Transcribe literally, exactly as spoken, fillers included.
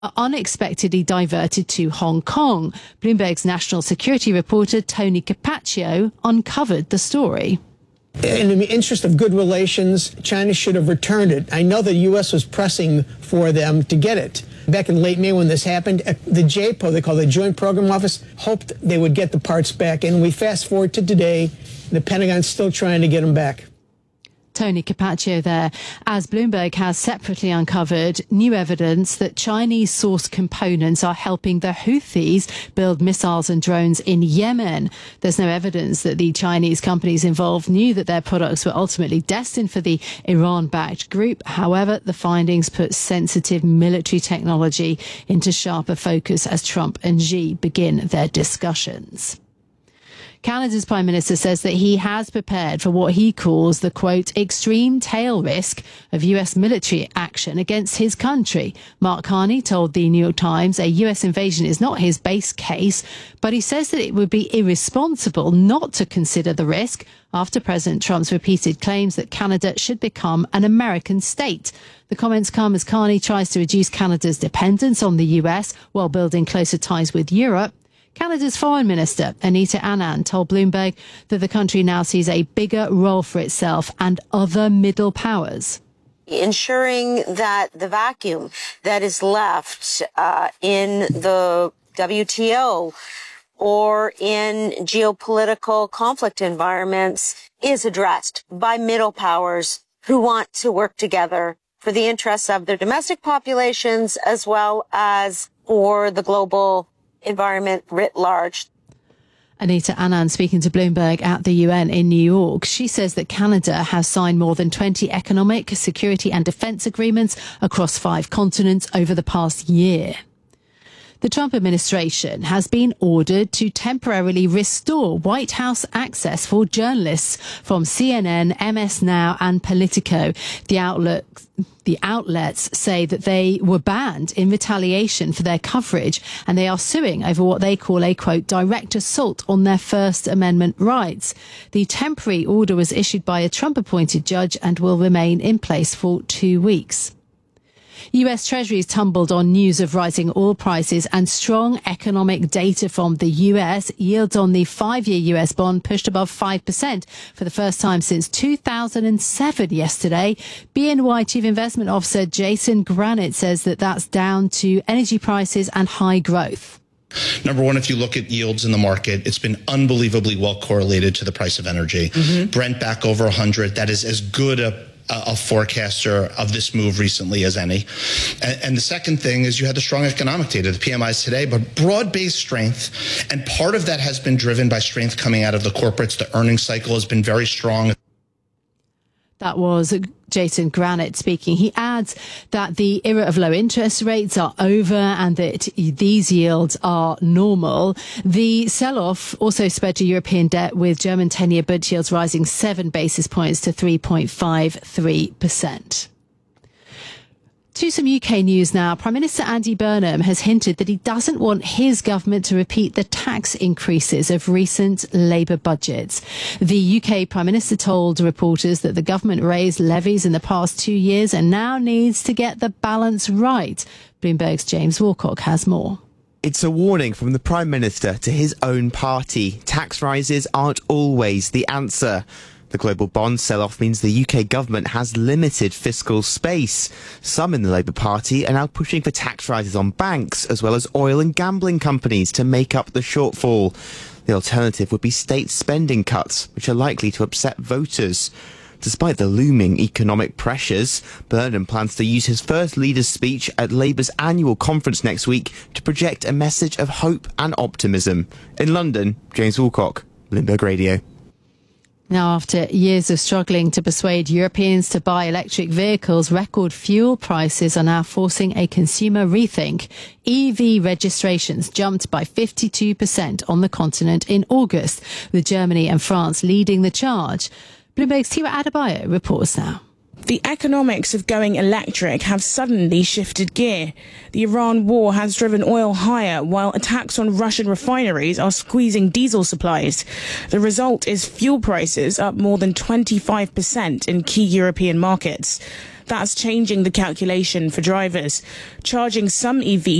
are unexpectedly diverted to Hong Kong. Bloomberg's national security reporter Tony Capaccio uncovered the story. In the interest of good relations, China should have returned it. I know the U S was pressing for them to get it. Back in late May when this happened, the J P O, they call it the Joint Program Office, hoped they would get the parts back. And we fast forward to today, the Pentagon's still trying to get them back. Tony Capaccio there, as Bloomberg has separately uncovered new evidence that Chinese sourced components are helping the Houthis build missiles and drones in Yemen. There's no evidence that the Chinese companies involved knew that their products were ultimately destined for the Iran-backed group. However, the findings put sensitive military technology into sharper focus as Trump and Xi begin their discussions. Canada's Prime Minister says that he has prepared for what he calls the, quote, extreme tail risk of U S military action against his country. Mark Carney told the New York Times a U S invasion is not his base case, but he says that it would be irresponsible not to consider the risk after President Trump's repeated claims that Canada should become an American state. The comments come as Carney tries to reduce Canada's dependence on the U S while building closer ties with Europe. Canada's Foreign Minister, Anita Anand, told Bloomberg that the country now sees a bigger role for itself and other middle powers. Ensuring that the vacuum that is left uh, in the W T O or in geopolitical conflict environments is addressed by middle powers who want to work together for the interests of their domestic populations as well as for the global environment writ large. Anita Anand speaking to Bloomberg at the U N in New York. She says that Canada has signed more than twenty economic, security and defence agreements across five continents over the past year. The Trump administration has been ordered to temporarily restore White House access for journalists from C N N, M S Now and Politico. The outlet, the outlets say that they were banned in retaliation for their coverage, and they are suing over what they call a, quote, direct assault on their First Amendment rights. The temporary order was issued by a Trump-appointed judge and will remain in place for two weeks. U S Treasuries tumbled on news of rising oil prices and strong economic data from the U S. Yields on the five-year U S bond pushed above five percent for the first time since two thousand seven yesterday. B N Y Chief Investment Officer Jason Granite says that that's down to energy prices and high growth. Number one, if you look at yields in the market, it's been unbelievably well correlated to the price of energy. Mm-hmm. Brent back over one hundred. That is as good a a forecaster of this move recently as any. And, and the second thing is you had the strong economic data, the P M Is today, but broad-based strength. And part of that has been driven by strength coming out of the corporates. The earnings cycle has been very strong. That was Jason Granite speaking. He adds that the era of low interest rates are over and that these yields are normal. The sell-off also spread to European debt, with German ten-year bond yields rising seven basis points to three point five three percent. To some U K news now. Prime Minister Andy Burnham has hinted that he doesn't want his government to repeat the tax increases of recent Labour budgets. The U K Prime Minister told reporters that the government raised levies in the past two years and now needs to get the balance right. Bloomberg's James Walcock has more. It's a warning from the Prime Minister to his own party. Tax rises aren't always the answer. The global bond sell-off means the U K government has limited fiscal space. Some in the Labour Party are now pushing for tax rises on banks, as well as oil and gambling companies, to make up the shortfall. The alternative would be state spending cuts, which are likely to upset voters. Despite the looming economic pressures, Burnham plans to use his first leader's speech at Labour's annual conference next week to project a message of hope and optimism. In London, James Walcock, Bloomberg Radio. Now, after years of struggling to persuade Europeans to buy electric vehicles, record fuel prices are now forcing a consumer rethink. E V registrations jumped by fifty-two percent on the continent in August, with Germany and France leading the charge. Bloomberg's Tiwa Adebayo reports now. The economics of going electric have suddenly shifted gear. The Iran war has driven oil higher, while attacks on Russian refineries are squeezing diesel supplies. The result is fuel prices up more than twenty-five percent in key European markets. That's changing the calculation for drivers. Charging some E Vs